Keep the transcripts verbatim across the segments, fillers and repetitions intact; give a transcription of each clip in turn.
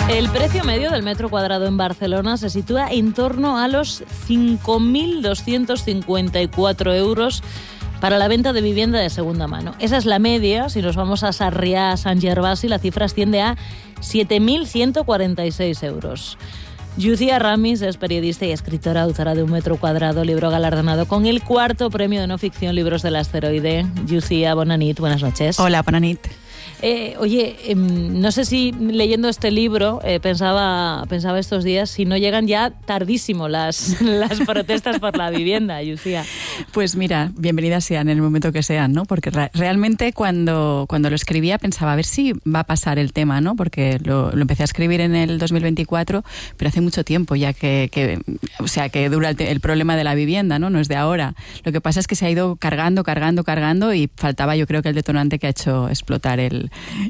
El precio medio del metro cuadrado en Barcelona se sitúa en torno a los cinco mil doscientos cincuenta y cuatro euros para la venta de vivienda de segunda mano. Esa es la media. Si nos vamos a Sarrià, a Sant Gervasi, la cifra asciende a siete mil ciento cuarenta y seis euros. Llucia Ramis es periodista y escritora, autora de Un metro cuadrado, libro galardonado con el cuarto premio de no ficción Libros del Asteroide. Llucia, bona nit, buenas noches. Hola, bona nit. Eh, oye, eh, no sé si leyendo este libro eh, pensaba, pensaba estos días si no llegan ya tardísimo las, las protestas por la vivienda, Llucia. Pues mira, bienvenidas sean en el momento que sean, ¿no? Porque re- realmente cuando, cuando lo escribía pensaba a ver si va a pasar el tema, ¿no? Porque lo, lo empecé a escribir en el dos mil veinticuatro, pero hace mucho tiempo ya que, que o sea, que dura el, te- el problema de la vivienda, ¿no? No es de ahora. Lo que pasa es que se ha ido cargando, cargando, cargando y faltaba, yo creo, que el detonante que ha hecho explotar el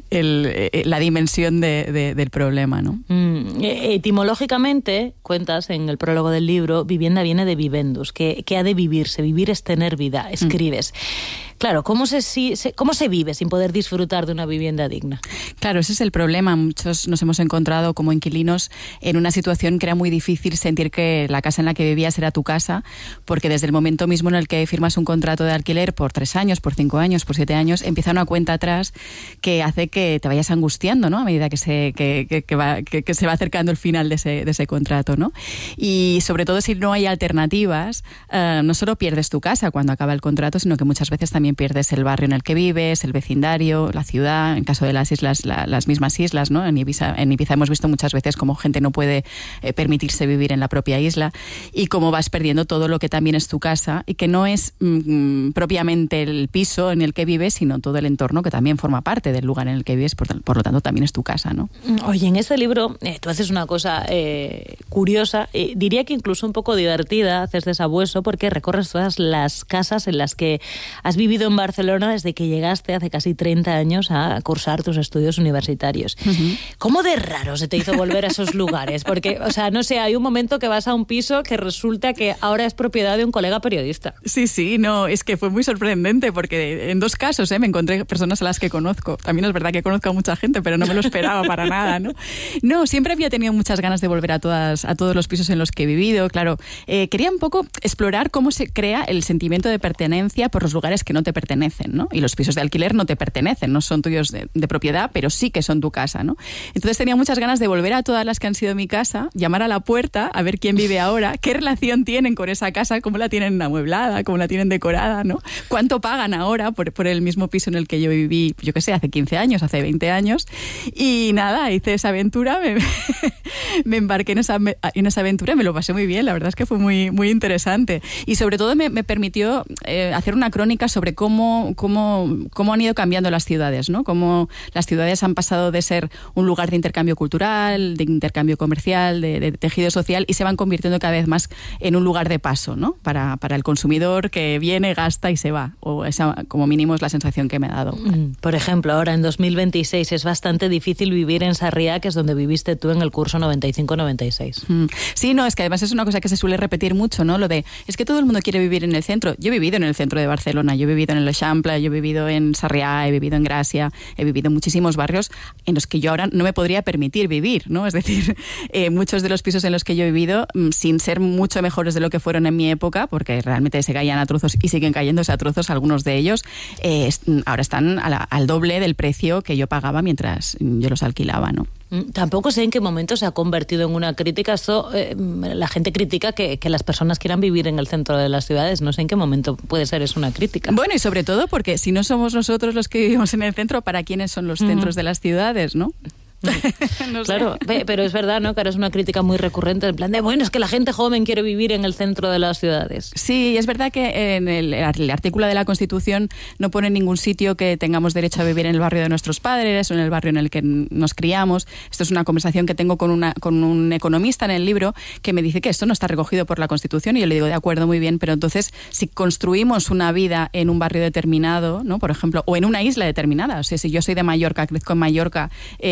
El, la dimensión de, de, del problema, ¿no? Mm, etimológicamente, cuentas en el prólogo del libro, vivienda viene de vivendus, que, que ha de vivirse. Vivir es tener vida, escribes. Mm. Claro, ¿cómo se, se, ¿cómo se vive sin poder disfrutar de una vivienda digna? Claro, ese es el problema. Muchos nos hemos encontrado como inquilinos en una situación que era muy difícil sentir que la casa en la que vivías era tu casa, porque desde el momento mismo en el que firmas un contrato de alquiler por tres años, por cinco años, por siete años, empieza una cuenta atrás que hace que te vayas angustiando, ¿no? A medida que se, que, que, que va, que, que se va acercando el final de ese, de ese contrato, ¿no? Y sobre todo si no hay alternativas, uh, no solo pierdes tu casa cuando acaba el contrato, sino que muchas veces también pierdes el barrio en el que vives, el vecindario, la ciudad. En caso de las islas, la, las mismas islas, ¿no? En Ibiza, en Ibiza hemos visto muchas veces cómo gente no puede eh, permitirse vivir en la propia isla y cómo vas perdiendo todo lo que también es tu casa y que no es mm, propiamente el piso en el que vives, sino todo el entorno que también forma parte del lugar en el que vives, por, por lo tanto también es tu casa, ¿no? Oye, en este libro eh, tú haces una cosa eh, curiosa, eh, diría que incluso un poco divertida, haces de sabueso, porque recorres todas las casas en las que has vivido en Barcelona desde que llegaste hace casi treinta años a cursar tus estudios universitarios. Uh-huh. ¿Cómo de raro se te hizo volver a esos lugares? Porque, o sea, no sé, hay un momento que vas a un piso que resulta que ahora es propiedad de un colega periodista. Sí, sí, no, es que fue muy sorprendente porque en dos casos eh, me encontré personas a las que conozco. También es verdad que conozco a mucha gente, pero no me lo esperaba para nada, ¿no? No, siempre había tenido muchas ganas de volver a todas, a todos los pisos en los que he vivido, claro. Eh, quería un poco explorar cómo se crea el sentimiento de pertenencia por los lugares que no te pertenecen, ¿no? Y los pisos de alquiler no te pertenecen, no son tuyos de, de propiedad, pero sí que son tu casa, ¿no? Entonces tenía muchas ganas de volver a todas las que han sido mi casa, llamar a la puerta, a ver quién vive ahora, qué relación tienen con esa casa, cómo la tienen amueblada, cómo la tienen decorada, ¿no? Cuánto pagan ahora por, por el mismo piso en el que yo viví, yo qué sé, hace quince años, hace veinte años. Y nada, hice esa aventura, me, me embarqué en esa, en esa aventura y me lo pasé muy bien, la verdad es que fue muy, muy interesante. Y sobre todo me, me permitió eh, hacer una crónica sobre cómo, cómo, cómo han ido cambiando las ciudades, ¿no? Cómo las ciudades han pasado de ser un lugar de intercambio cultural, de intercambio comercial, de, de tejido social, y se van convirtiendo cada vez más en un lugar de paso, ¿no? Para, para el consumidor que viene, gasta y se va. O esa, como mínimo, es la sensación que me ha dado. Por ejemplo, ahora en dos mil veintiséis es bastante difícil vivir en Sarrià, que es donde viviste tú en el curso noventa y cinco noventa y seis. Sí, no, es que además es una cosa que se suele repetir mucho, ¿no? Lo de, es que todo el mundo quiere vivir en el centro. Yo he vivido en el centro de Barcelona, yo he vivido en el Eixample, yo he vivido en Sarrià, he vivido en Gràcia, he vivido en muchísimos barrios en los que yo ahora no me podría permitir vivir, ¿no? Es decir, eh, muchos de los pisos en los que yo he vivido, sin ser mucho mejores de lo que fueron en mi época, porque realmente se caían a trozos y siguen cayéndose a trozos algunos de ellos, eh, ahora están a la, al doble del precio que yo pagaba mientras yo los alquilaba, ¿no? Tampoco sé en qué momento se ha convertido en una crítica. Esto, eh, la gente critica que, que las personas quieran vivir en el centro de las ciudades. No sé en qué momento puede ser eso una crítica. Bueno, y sobre todo porque si no somos nosotros los que vivimos en el centro, ¿para quiénes son los uh-huh. centros de las ciudades, no? No claro, pero es verdad, ¿no? Que ahora es una crítica muy recurrente, en plan de, bueno, es que la gente joven quiere vivir en el centro de las ciudades. Sí, es verdad que en el, el artículo de la Constitución no pone en ningún sitio que tengamos derecho a vivir en el barrio de nuestros padres o en el barrio en el que nos criamos. Esto es una conversación que tengo con, una, con un economista en el libro que me dice que esto no está recogido por la Constitución y yo le digo, de acuerdo, muy bien, pero entonces si construimos una vida en un barrio determinado, ¿no? Por ejemplo, o en una isla determinada, o sea, si yo soy de Mallorca, crezco en Mallorca, eh, vivo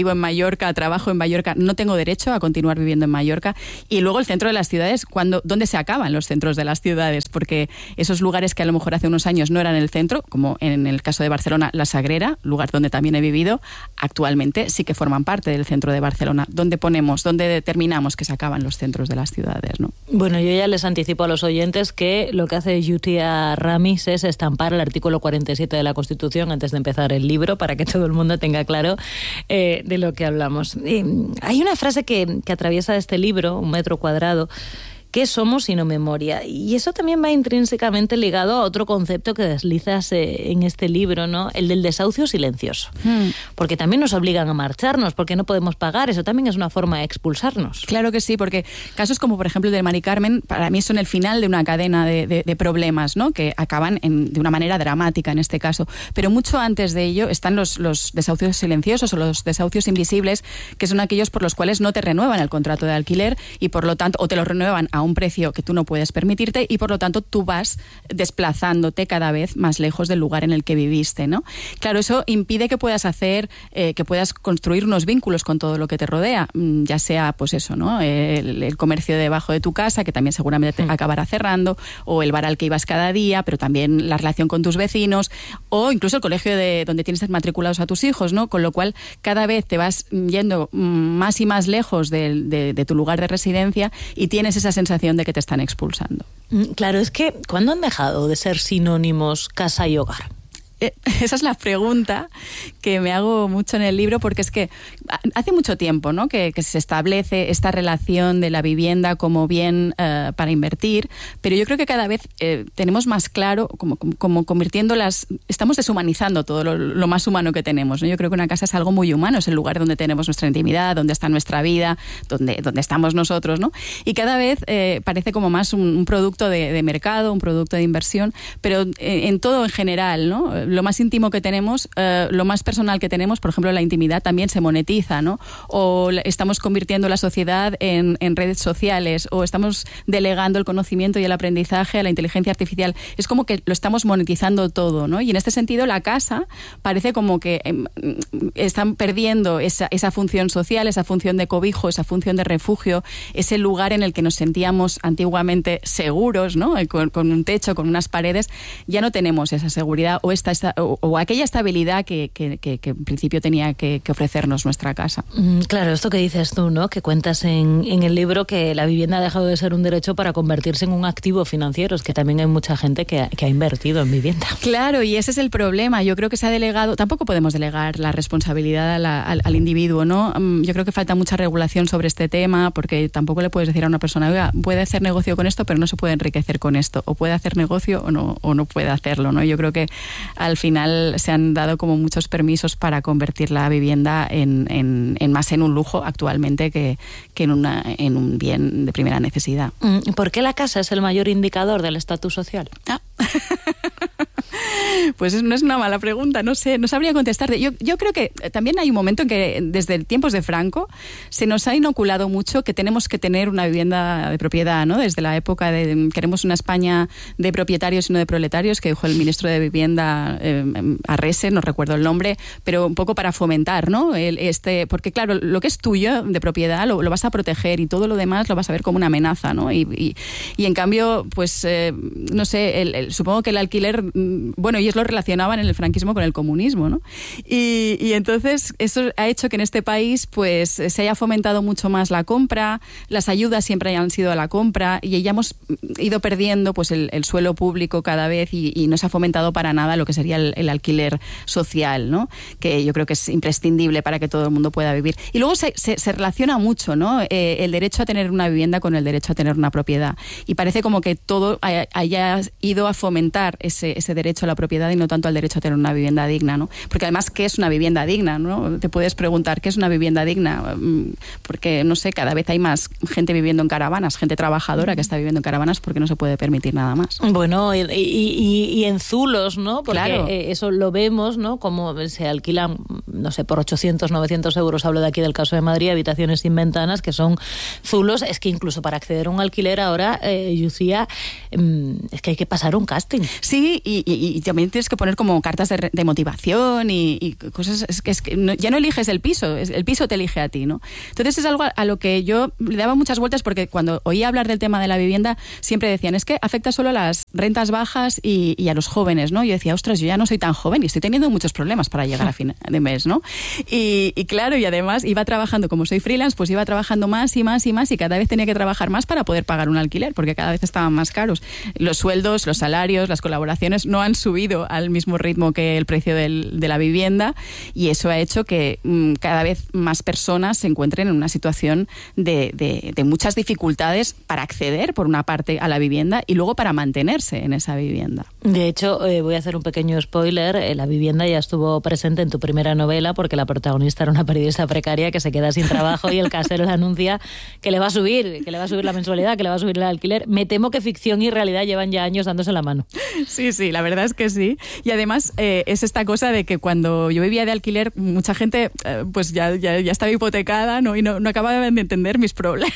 vivo en Mallorca, trabajo en Mallorca, no tengo derecho a continuar viviendo en Mallorca. Y luego el centro de las ciudades, cuando, ¿dónde se acaban los centros de las ciudades? Porque esos lugares que a lo mejor hace unos años no eran el centro, como en el caso de Barcelona, La Sagrera, lugar donde también he vivido, actualmente sí que forman parte del centro de Barcelona. ¿Dónde ponemos, dónde determinamos que se acaban los centros de las ciudades, ¿no? Bueno, yo ya les anticipo a los oyentes que lo que hace Yuthia Ramis es estampar el artículo cuarenta y siete de la Constitución antes de empezar el libro, para que todo el mundo tenga claro eh, de lo que hablamos. Eh, hay una frase que, que atraviesa este libro, Un metro cuadrado. ¿Qué somos sino memoria? Y eso también va intrínsecamente ligado a otro concepto que deslizas eh, en este libro, ¿no? El del desahucio silencioso. Mm. Porque también nos obligan a marcharnos, porque no podemos pagar. Eso también es una forma de expulsarnos. Claro que sí, porque casos como, por ejemplo, el de Mari Carmen, para mí son el final de una cadena de, de, de problemas, ¿no? Que acaban en, de una manera dramática en este caso. Pero mucho antes de ello están los, los desahucios silenciosos o los desahucios invisibles, que son aquellos por los cuales no te renuevan el contrato de alquiler y por lo tanto, o te lo renuevan a un precio que tú no puedes permitirte y por lo tanto tú vas desplazándote cada vez más lejos del lugar en el que viviste, ¿no? Claro, eso impide que puedas hacer, eh, que puedas construir unos vínculos con todo lo que te rodea, ya sea pues eso, ¿no? El, el comercio debajo de tu casa, que también seguramente te acabará cerrando, o el bar al que ibas cada día, pero también la relación con tus vecinos, o incluso el colegio de donde tienes matriculados a tus hijos, ¿no? Con lo cual cada vez te vas yendo más y más lejos de, de, de tu lugar de residencia y tienes esa sensación de que te están expulsando. Claro, es que ¿cuándo han dejado de ser sinónimos casa y hogar? Esa es la pregunta que me hago mucho en el libro, porque es que hace mucho tiempo, ¿no? que, que se establece esta relación de la vivienda como bien eh, para invertir, pero yo creo que cada vez eh, tenemos más claro, como, como, como convirtiéndolas, estamos deshumanizando todo lo, lo más humano que tenemos, ¿no? Yo creo que una casa es algo muy humano, es el lugar donde tenemos nuestra intimidad, donde está nuestra vida, donde, donde estamos nosotros, ¿no? Y cada vez eh, parece como más un, un producto de, de mercado, un producto de inversión, pero en, en todo en general, ¿no? Lo más íntimo que tenemos, eh, lo más personal que tenemos, por ejemplo, la intimidad también se monetiza, ¿no? O estamos convirtiendo la sociedad en, en redes sociales, o estamos delegando el conocimiento y el aprendizaje a la inteligencia artificial. Es como que lo estamos monetizando todo, ¿no? Y en este sentido la casa parece como que eh, están perdiendo esa, esa función social, esa función de cobijo, esa función de refugio, ese lugar en el que nos sentíamos antiguamente seguros, ¿no? Con, con un techo, con unas paredes. Ya no tenemos esa seguridad o esta, esta o, o aquella estabilidad que, que, que, que en principio tenía que, que ofrecernos nuestra casa. Mm, claro, esto que dices tú, ¿no? Que cuentas en, en el libro que la vivienda ha dejado de ser un derecho para convertirse en un activo financiero. Es que también hay mucha gente que ha, que ha invertido en vivienda. Claro, y ese es el problema. Yo creo que se ha delegado, tampoco podemos delegar la responsabilidad a la, al, al individuo, ¿no? Yo creo que falta mucha regulación sobre este tema, porque tampoco le puedes decir a una persona, oiga, puede hacer negocio con esto, pero no se puede enriquecer con esto, o puede hacer negocio o no, o no puede hacerlo, ¿no? Yo creo que al final se han dado como muchos permisos para convertir la vivienda en, en, en más en un lujo actualmente que, que en, una, en un bien de primera necesidad. ¿Por qué la casa es el mayor indicador del estatus social? Ah. Pues no es una mala pregunta, no sé, no sabría contestarte. Yo, yo creo que también hay un momento en que desde tiempos de Franco se nos ha inoculado mucho que tenemos que tener una vivienda de propiedad, ¿no? Desde la época de queremos una España de propietarios y no de proletarios, que dijo el ministro de Vivienda eh, Arrese, no recuerdo el nombre, pero un poco para fomentar, ¿no? El, este, porque claro, lo que es tuyo de propiedad lo, lo vas a proteger y todo lo demás lo vas a ver como una amenaza, ¿no? Y, y, y en cambio, pues eh, no sé, el, el, supongo que el alquiler, bueno, ellos lo relacionaban en el franquismo con el comunismo, ¿no? Y, y entonces eso ha hecho que en este país pues se haya fomentado mucho más la compra, las ayudas siempre hayan sido a la compra y ya hemos ido perdiendo pues el, el suelo público cada vez y, y no se ha fomentado para nada lo que sería el, el alquiler social, ¿no? Que yo creo que es imprescindible para que todo el mundo pueda vivir. Y luego se, se, se relaciona mucho, ¿no? Eh, el derecho a tener una vivienda con el derecho a tener una propiedad. Y parece como que todo haya, haya ido a fomentar ese, ese derecho a la propiedad y no tanto al derecho a tener una vivienda digna, ¿no? Porque además, ¿qué es una vivienda digna, no? Te puedes preguntar, ¿qué es una vivienda digna? Porque, no sé, cada vez hay más gente viviendo en caravanas, gente trabajadora que está viviendo en caravanas porque no se puede permitir nada más. Bueno, y, y, y en zulos, ¿no? Porque claro. Eso lo vemos, ¿no? Como se alquilan, no sé, por ochocientos, novecientos euros, hablo de aquí del caso de Madrid, habitaciones sin ventanas, que son zulos. Es que incluso para acceder a un alquiler ahora, eh, Yuthia, eh, es que hay que pasar un casting. Sí, y, y, y también también tienes que poner como cartas de, de motivación y, y cosas, es que, es que no, ya no eliges el piso, es, el piso te elige a ti, ¿no? Entonces es algo a, a lo que yo le daba muchas vueltas, porque cuando oía hablar del tema de la vivienda siempre decían, es que afecta solo a las rentas bajas y, y a los jóvenes, ¿no? Yo decía, ostras, yo ya no soy tan joven y estoy teniendo muchos problemas para llegar a fin de mes, ¿no? Y, y claro, y además iba trabajando, como soy freelance, pues iba trabajando más y más y más y cada vez tenía que trabajar más para poder pagar un alquiler, porque cada vez estaban más caros. Los sueldos, los salarios, las colaboraciones no han subido al mismo ritmo que el precio del, de la vivienda, y eso ha hecho que mmm, cada vez más personas se encuentren en una situación de, de, de muchas dificultades para acceder, por una parte, a la vivienda y luego para mantenerse en esa vivienda. De hecho, eh, voy a hacer un pequeño spoiler, eh, la vivienda ya estuvo presente en tu primera novela, porque la protagonista era una periodista precaria que se queda sin trabajo y el casero le anuncia que le va a subir, que le va a subir la mensualidad, que le va a subir el alquiler. Me temo que ficción y realidad llevan ya años dándose la mano. Sí, sí, la verdad es que sí. Y además eh, es esta cosa de que cuando yo vivía de alquiler, mucha gente eh, pues ya, ya, ya estaba hipotecada, ¿no? Y no, no acababa de entender mis problemas.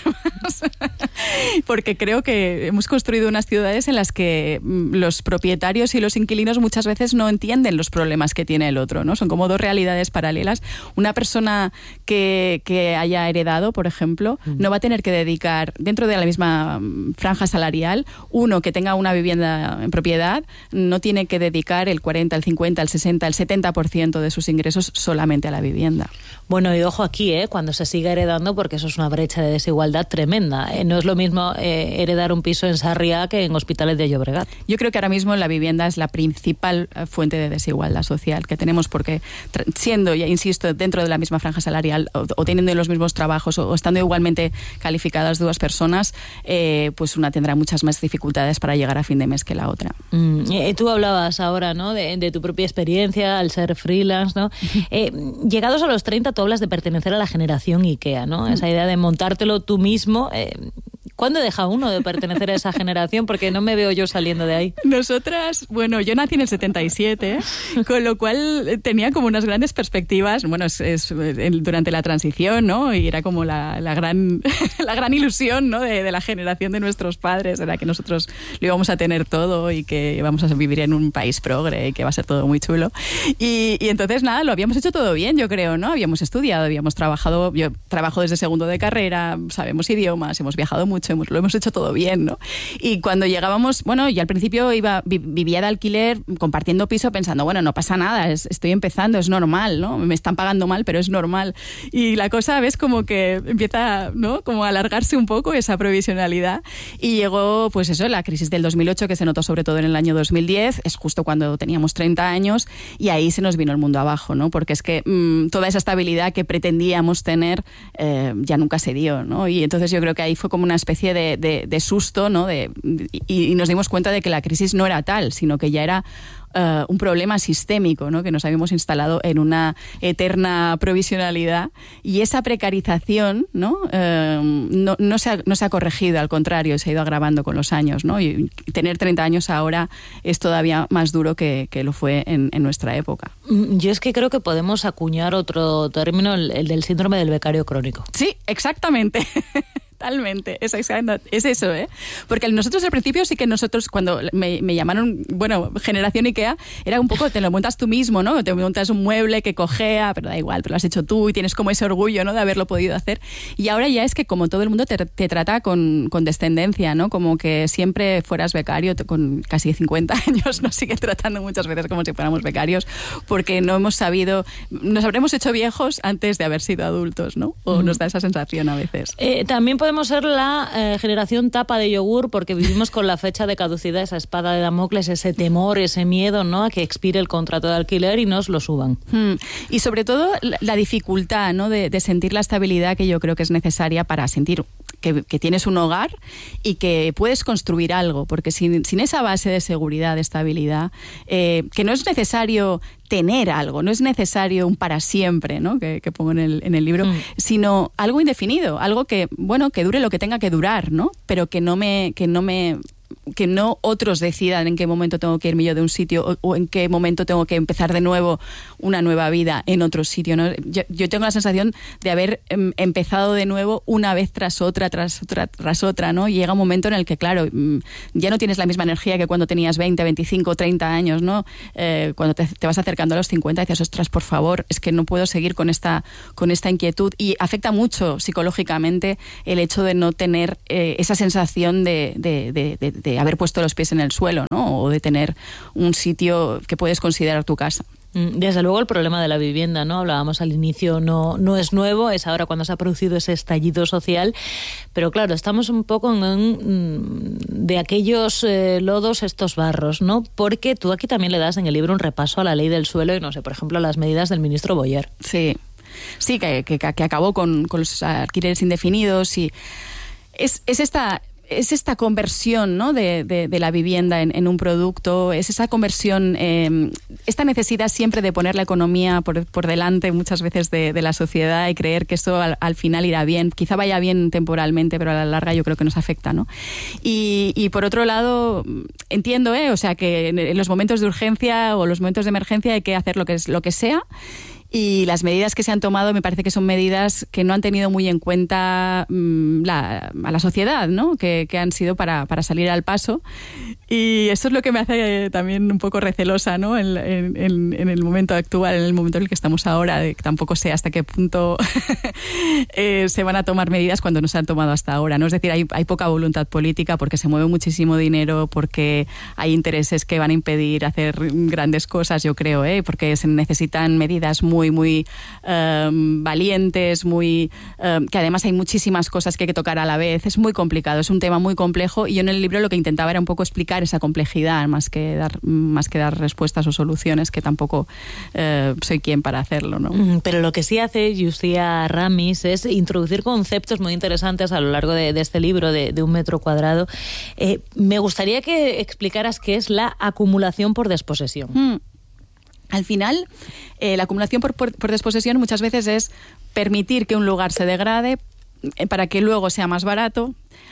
Porque creo que hemos construido unas ciudades en las que los propietarios y los inquilinos muchas veces no entienden los problemas que tiene el otro, ¿no? Son como dos realidades paralelas. Una persona que, que haya heredado, por ejemplo, mm. no va a tener que dedicar, dentro de la misma franja salarial, uno que tenga una vivienda en propiedad no tiene que dedicar el cuarenta, el cincuenta, el sesenta, el setenta por ciento de sus ingresos solamente a la vivienda. Bueno, y ojo aquí, ¿eh? Cuando se siga heredando, porque eso es una brecha de desigualdad tremenda. ¿eh? No es lo mismo eh, heredar un piso en Sarriá que en Hospitales de Llobregat. Yo creo que ahora mismo la vivienda es la principal fuente de desigualdad social que tenemos, porque siendo, ya insisto, dentro de la misma franja salarial o, o teniendo los mismos trabajos o, o estando igualmente calificadas dos personas, eh, pues una tendrá muchas más dificultades para llegar a fin de mes que la otra. Mm, eh, tú hablabas ahora, ¿no? de, de tu propia experiencia al ser freelance, ¿no? Eh, llegados a los treinta, tú hablas de pertenecer a la generación IKEA, ¿no? Esa idea de montártelo tú mismo. Eh, ¿Cuándo deja uno de pertenecer a esa generación? Porque no me veo yo saliendo de ahí. Nosotras, bueno, yo nací en el setenta y siete, con lo cual tenía como unas grandes perspectivas, bueno, es, es durante la transición, ¿no? Y era como la, la, gran, la gran ilusión, ¿no? De, de la generación de nuestros padres, era que nosotros lo íbamos a tener todo y que íbamos a vivir en un país progre y que va a ser todo muy chulo. Y, y entonces, nada, lo habíamos hecho todo bien, yo creo, ¿no? Habíamos estudiado, habíamos trabajado, yo trabajo desde segundo de carrera, sabemos idiomas, hemos viajado mucho, hemos, lo hemos hecho todo bien, ¿no? Y cuando llegábamos, bueno, yo al principio iba, vi, vivía de alquiler, compartiendo piso, pensando, bueno, no pasa nada, es, estoy empezando, es normal, ¿no? Me están pagando mal, pero es normal. Y la cosa, ves, como que empieza, ¿no? Como a alargarse un poco esa provisionalidad. Y llegó, pues eso, la crisis del dos mil ocho, que se notó sobre todo en el año dos mil diez, es justo cuando teníamos treinta años, y ahí se nos vino el mundo abajo, ¿no? Porque es que mmm, toda esa estabilidad que pretendíamos tener eh, ya nunca se dio, ¿no? Y entonces yo creo que ahí fue como una especie de, de, de susto, ¿no? De, y, y nos dimos cuenta de que la crisis no era tal, sino que ya era Uh, un problema sistémico, ¿no? Que nos habíamos instalado en una eterna provisionalidad, y esa precarización, ¿no? Uh, no, no, se ha, no se ha corregido, al contrario, se ha ido agravando con los años, ¿no? Y tener treinta años ahora es todavía más duro que, que lo fue en, en nuestra época. Yo es que creo que podemos acuñar otro término, el, el del síndrome del becario crónico. Sí, exactamente. Totalmente, es, es eso, ¿eh? Porque nosotros al principio sí que nosotros, cuando me, me llamaron, bueno, generación IKEA, era un poco, te lo montas tú mismo, ¿no? Te montas un mueble que cojea, pero da igual, pero lo has hecho tú y tienes como ese orgullo, ¿no? De haberlo podido hacer. Y ahora ya es que como todo el mundo te, te trata con, con descendencia, ¿no? Como que siempre fueras becario, con casi cincuenta años nos sigue tratando muchas veces como si fuéramos becarios, porque no hemos sabido, nos habremos hecho viejos antes de haber sido adultos, ¿no? O mm. nos da esa sensación a veces. Eh, también podemos ser la eh, generación tapa de yogur, porque vivimos con la fecha de caducidad, esa espada de Damocles, ese temor, ese miedo, ¿no? A que expire el contrato de alquiler y nos lo suban. Hmm. Y sobre todo la, la dificultad, ¿no? De, de sentir la estabilidad que yo creo que es necesaria para sentir que, que tienes un hogar y que puedes construir algo, porque sin, sin esa base de seguridad, de estabilidad, eh, que no es necesario tener algo, no es necesario un para siempre, ¿no? que, que pongo en el, en el libro, mm. sino algo indefinido, algo que, bueno, que dure lo que tenga que durar, ¿no? Pero que no me, que no me que no otros decidan en qué momento tengo que irme yo de un sitio o, o en qué momento tengo que empezar de nuevo una nueva vida en otro sitio, ¿no? Yo, yo tengo la sensación de haber em, empezado de nuevo una vez tras otra, tras otra, tras otra, ¿no? Y llega un momento en el que, claro, ya no tienes la misma energía que cuando tenías veinte, veinticinco, treinta años, ¿no? Eh, cuando te, te vas acercando a los cincuenta dices, ostras, por favor, es que no puedo seguir con esta, con esta inquietud. Y afecta mucho psicológicamente el hecho de no tener eh, esa sensación de, de, de, de, de haber puesto los pies en el suelo, ¿no? O de tener un sitio que puedes considerar tu casa. Desde luego el problema de la vivienda, ¿no? Hablábamos al inicio, no, no es nuevo, es ahora cuando se ha producido ese estallido social, pero claro, estamos un poco en, de aquellos eh, lodos, estos barros, ¿no? Porque tú aquí también le das en el libro un repaso a la ley del suelo y, no sé, por ejemplo, a las medidas del ministro Boyer. Sí, sí, que, que, que acabó con, con los alquileres indefinidos y es, es esta... Es esta conversión, ¿no? de, de, de la vivienda en, en un producto, es esa conversión, eh, esta necesidad siempre de poner la economía por, por delante muchas veces de, de la sociedad y creer que eso al, al final irá bien. Quizá vaya bien temporalmente, pero a la larga yo creo que nos afecta, ¿no? Y, y por otro lado, entiendo, ¿eh? O sea, que en los momentos de urgencia o los momentos de emergencia hay que hacer lo que, es, lo que sea. Y las medidas que se han tomado me parece que son medidas que no han tenido muy en cuenta mmm, la, a la sociedad, ¿no? Que, que han sido para, para salir al paso. Y eso es lo que me hace también un poco recelosa, ¿no? En, en, en el momento actual, en el momento en el que estamos ahora, de que tampoco sé hasta qué punto eh, se van a tomar medidas cuando no se han tomado hasta ahora, ¿no? Es decir, hay, hay poca voluntad política porque se mueve muchísimo dinero, porque hay intereses que van a impedir hacer grandes cosas, yo creo, ¿eh? Porque se necesitan medidas muy muy, muy um, valientes, muy um, que además hay muchísimas cosas que hay que tocar a la vez. Es muy complicado, es un tema muy complejo y yo en el libro lo que intentaba era un poco explicar esa complejidad más que dar, más que dar respuestas o soluciones, que tampoco uh, soy quien para hacerlo, ¿no? Pero lo que sí hace Yusia Ramis es introducir conceptos muy interesantes a lo largo de, de este libro de, de un metro cuadrado. Eh, me gustaría que explicaras qué es la acumulación por desposesión. Mm. Al final, eh, la acumulación por, por, por desposesión muchas veces es permitir que un lugar se degrade eh, para que luego sea más barato.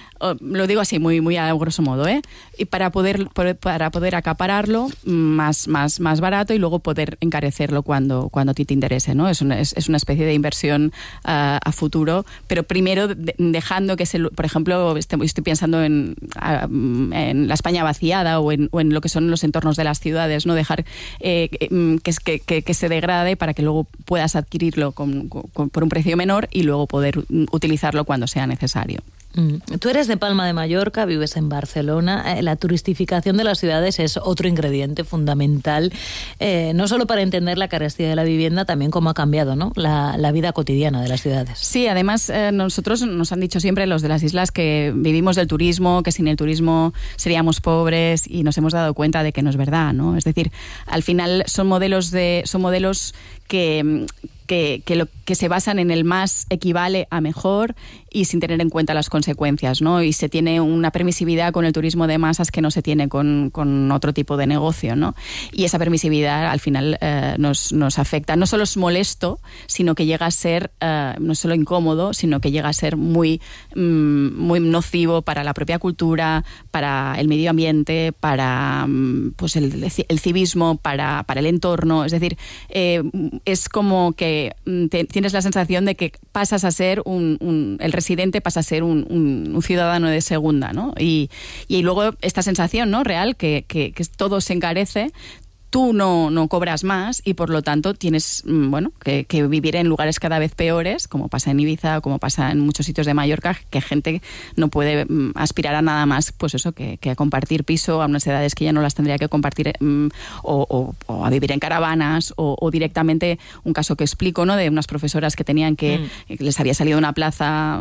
Lo digo así, muy, muy a grosso modo, ¿eh? Y para poder, para poder acapararlo más, más, más barato y luego poder encarecerlo cuando, cuando a ti te interese, ¿no? Es una, es, es una especie de inversión uh, a futuro, pero primero de, dejando que se, por ejemplo, estoy, estoy pensando en, uh, en la España vaciada o en, o en lo que son los entornos de las ciudades, ¿no? Dejar eh, que, que, que se degrade para que luego puedas adquirirlo con, con, por un precio menor y luego poder utilizarlo cuando sea necesario. Tú eres de Palma de Mallorca, vives en Barcelona. La turistificación de las ciudades es otro ingrediente fundamental, eh, no solo para entender la carestía de la vivienda, también cómo ha cambiado, ¿no? la, la vida cotidiana de las ciudades. Sí, además eh, nosotros nos han dicho siempre los de las islas que vivimos del turismo, que sin el turismo seríamos pobres, y nos hemos dado cuenta de que no es verdad, ¿no? Es decir, al final son modelos de son modelos que Que, que, lo, que se basan en el más equivale a mejor y sin tener en cuenta las consecuencias, ¿no? Y se tiene una permisividad con el turismo de masas que no se tiene con, con otro tipo de negocio, ¿no? Y esa permisividad al final eh, nos, nos afecta. No solo es molesto, sino que llega a ser eh, no solo incómodo, sino que llega a ser muy, mm, muy nocivo para la propia cultura, para el medio ambiente, para pues el, el civismo, para, para el entorno. Es decir, eh, es como que Te, tienes la sensación de que pasas a ser un, un el residente pasa a ser un, un, un ciudadano de segunda, ¿no? Y, y luego esta sensación, ¿no? Real, que, que, que todo se encarece. Tú no, no cobras más y por lo tanto tienes bueno que, que vivir en lugares cada vez peores, como pasa en Ibiza o como pasa en muchos sitios de Mallorca, que gente no puede mm, aspirar a nada más, pues eso, que, que a compartir piso a unas edades que ya no las tendría que compartir mm, o, o, o a vivir en caravanas o, o directamente un caso que explico, ¿no? De unas profesoras que tenían que mm. les había salido una plaza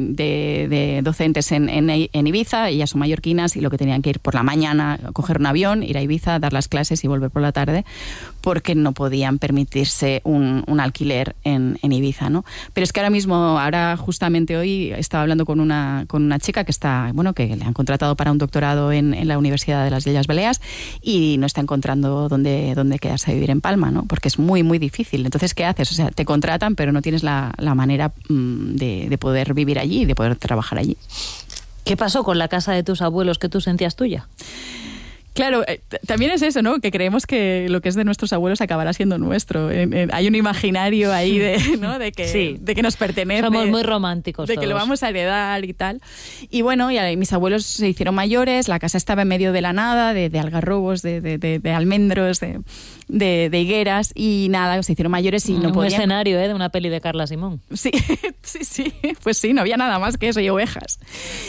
de, de docentes en, en, en Ibiza, ellas son mallorquinas y lo que tenían que ir por la mañana, coger un avión, ir a Ibiza, dar las clases y volver por la tarde, porque no podían permitirse un, un alquiler en, en Ibiza, ¿no? Pero es que ahora mismo, ahora justamente hoy estaba hablando con una, con una chica que está, bueno, que le han contratado para un doctorado en, en la Universidad de las Illes Balears y no está encontrando dónde, dónde quedarse a vivir en Palma, ¿no? Porque es muy, muy difícil. Entonces, ¿qué haces? O sea, te contratan, pero no tienes la, la manera mmm, de, de poder vivir allí y de poder trabajar allí. ¿Qué pasó con la casa de tus abuelos que tú sentías tuya? Claro, eh, también es eso, ¿no? Que creemos que lo que es de nuestros abuelos acabará siendo nuestro. Eh, eh, hay un imaginario ahí de, ¿no? de, que, sí. de que nos pertenece. Somos muy románticos De todos. que lo vamos a heredar y tal. Y bueno, y mis abuelos se hicieron mayores, la casa estaba en medio de la nada, de, de algarrobos, de, de, de, de almendros, de, de, de higueras, y nada, se hicieron mayores y no un podían... Un escenario, ¿eh? De una peli de Carla Simón. Sí, sí, sí, pues sí, no había nada más que eso y ovejas.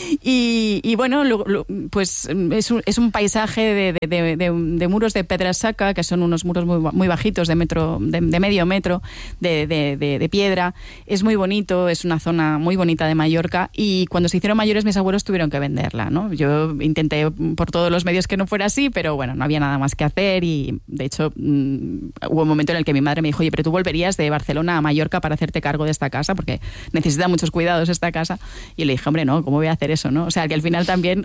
Y, y bueno, lo, lo, pues es un, es un paisaje de, de, de, de muros de pedra saca, que son unos muros muy, muy bajitos, de metro, de, de medio metro, de, de, de, de piedra. Es muy bonito, es una zona muy bonita de Mallorca, y cuando se hicieron mayores mis abuelos tuvieron que venderla, ¿no? Yo intenté por todos los medios que no fuera así, pero bueno, no había nada más que hacer, y de hecho mmm, hubo un momento en el que mi madre me dijo, oye, pero tú volverías de Barcelona a Mallorca para hacerte cargo de esta casa, porque necesita muchos cuidados esta casa. Y le dije, hombre, no, ¿cómo voy a hacer eso, no? O sea, que al final también...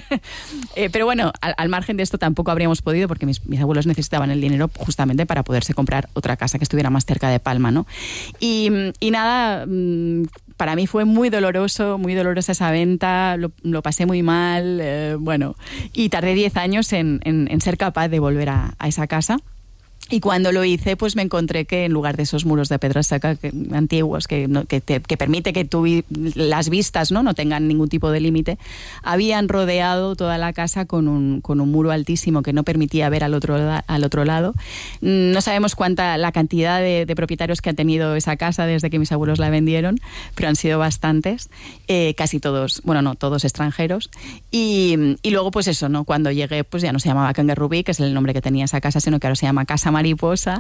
eh, pero bueno, al, al margen de esto tampoco habríamos podido, porque mis, mis abuelos necesitaban el dinero justamente para poderse comprar otra casa que estuviera más cerca de Palma, ¿no? Y, y nada... Mmm, para mí fue muy doloroso, muy dolorosa esa venta, lo, lo pasé muy mal, eh, bueno, y tardé diez años en, en, en ser capaz de volver a, a esa casa. Y cuando lo hice, pues me encontré que en lugar de esos muros de pedra seca que, antiguos, que, no, que, te, que permite que tú, las vistas no, no tengan ningún tipo de límite, habían rodeado toda la casa con un, con un muro altísimo que no permitía ver al otro, al otro lado. No sabemos cuánta la cantidad de, de propietarios que ha tenido esa casa desde que mis abuelos la vendieron, pero han sido bastantes, eh, casi todos, bueno, no, todos extranjeros. Y, y luego, pues eso, ¿no? Cuando llegué, pues ya no se llamaba Canguerrubí, que es el nombre que tenía esa casa, sino que ahora se llama Casa Mariposa,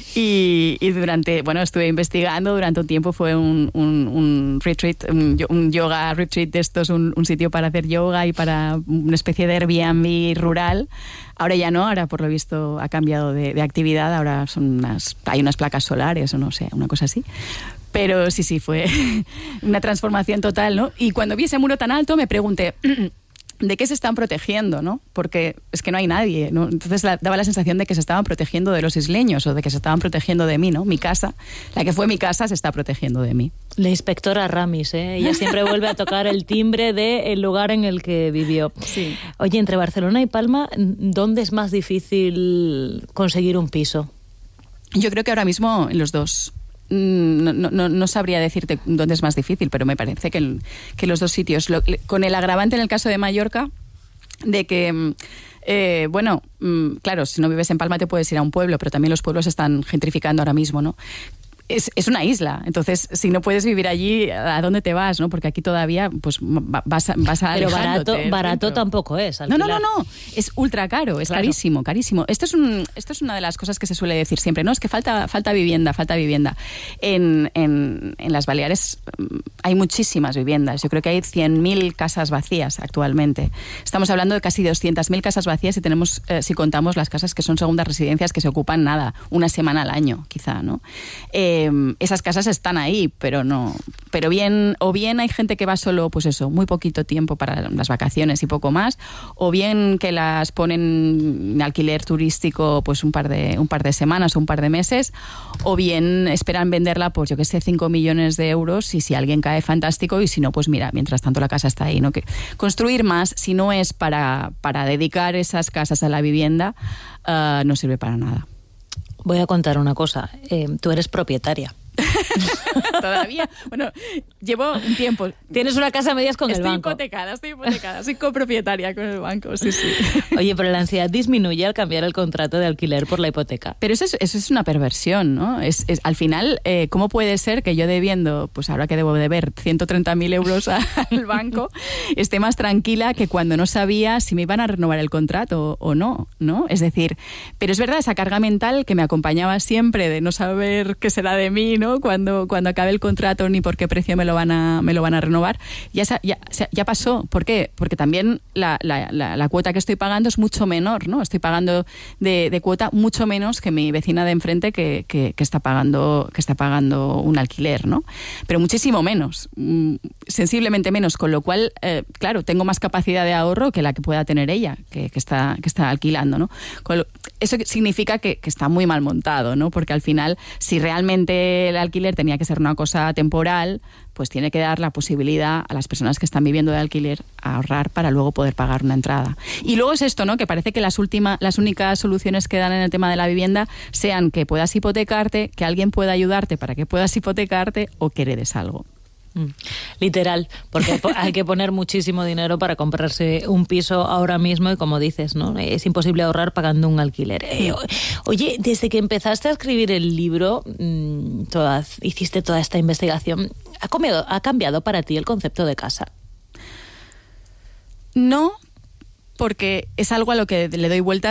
y, y durante, bueno, estuve investigando durante un tiempo, fue un, un, un retreat, un, un yoga retreat de estos, un, un sitio para hacer yoga y para una especie de Airbnb rural. Ahora ya no, ahora por lo visto ha cambiado de, de actividad, ahora son unas, hay unas placas solares o no sé, una cosa así. Pero sí, sí, fue una transformación total, ¿no? Y cuando vi ese muro tan alto me pregunté... ¿de qué se están protegiendo, no? Porque es que no hay nadie, ¿no? Entonces la, daba la sensación de que se estaban protegiendo de los isleños o de que se estaban protegiendo de mí, ¿no? Mi casa, la que fue mi casa, se está protegiendo de mí. La inspectora Ramis, ¿eh? Ella siempre vuelve a tocar el timbre del lugar en el que vivió. Sí. Oye, entre Barcelona y Palma, ¿dónde es más difícil conseguir un piso? Yo creo que ahora mismo en los dos. No, no, no sabría decirte dónde es más difícil, pero me parece que, el, que los dos sitios, lo, con el agravante en el caso de Mallorca, de que, eh, bueno, claro, si no vives en Palma te puedes ir a un pueblo, pero también los pueblos están gentrificando ahora mismo, ¿no? Es, es una isla, entonces si no puedes vivir allí, ¿a dónde te vas? ¿No? Porque aquí todavía pues vas a, vas a pero barato, barato dentro. Tampoco es. No, no, no, no, es ultra caro, es claro. carísimo, carísimo. Esto es, un, esto es una de las cosas que se suele decir siempre, ¿no? Es que falta, falta vivienda, falta vivienda. En, en, en las Baleares hay muchísimas viviendas, yo creo que hay cien mil casas vacías actualmente. Estamos hablando de casi doscientas mil casas vacías y tenemos, eh, si contamos las casas que son segundas residencias que se ocupan nada, una semana al año, quizá, ¿no? Eh, esas casas están ahí, pero no, pero bien, o bien hay gente que va solo, pues eso, muy poquito tiempo para las vacaciones y poco más, o bien que las ponen en alquiler turístico pues un par de, un par de semanas o un par de meses, o bien esperan venderla, pues yo que sé, cinco millones de euros, y si alguien cae, fantástico, y si no, pues mira, mientras tanto la casa está ahí, ¿no? Que construir más, si no es para, para dedicar esas casas a la vivienda, uh, no sirve para nada. Voy a contar una cosa. Eh, tú eres propietaria. Todavía, bueno, llevo un tiempo. Tienes una casa a medias con estoy el banco. Estoy hipotecada, estoy hipotecada, soy copropietaria con el banco, sí, sí. Oye, pero la ansiedad disminuye al cambiar el contrato de alquiler por la hipoteca. Pero eso es, eso es una perversión, ¿no? Es, es, al final, eh, ¿cómo puede ser que yo debiendo, pues ahora que debo deber ciento treinta mil euros al banco, esté más tranquila que cuando no sabía si me iban a renovar el contrato o no, ¿no? Es decir, pero es verdad, esa carga mental que me acompañaba siempre de no saber qué será de mí, ¿no? Cuando, cuando acabe el contrato ni por qué precio me lo van a, me lo van a renovar, ya, ya, ya pasó. ¿Por qué? Porque también la, la, la, la cuota que estoy pagando es mucho menor, ¿no? Estoy pagando de, de cuota mucho menos que mi vecina de enfrente que, que, que, está pagando, que está pagando un alquiler, ¿no? Pero muchísimo menos. sensiblemente menos, con lo cual, eh, claro, tengo más capacidad de ahorro que la que pueda tener ella, que, que, está, que está alquilando, ¿no? Con lo, eso significa que, que está muy mal montado, ¿no? Porque al final, si realmente el alquiler tenía que ser una cosa temporal, pues tiene que dar la posibilidad a las personas que están viviendo de alquiler a ahorrar para luego poder pagar una entrada. Y luego es esto, ¿no? Que parece que las últimas, las únicas soluciones que dan en el tema de la vivienda sean que puedas hipotecarte, que alguien pueda ayudarte para que puedas hipotecarte o que heredes algo. Literal, porque hay que poner muchísimo dinero para comprarse un piso ahora mismo y, como dices, ¿no? Es imposible ahorrar pagando un alquiler. Eh, oye, desde que empezaste a escribir el libro, todas, hiciste toda esta investigación, ¿ha, comido, ¿ha cambiado para ti el concepto de casa? No, porque es algo a lo que le doy vueltas